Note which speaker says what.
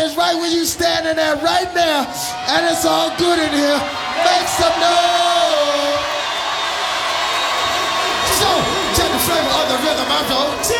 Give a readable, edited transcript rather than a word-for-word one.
Speaker 1: it's right where you standing at right now, and it's all good in here. Make some noise. So, check the flavor of the rhythm, I'm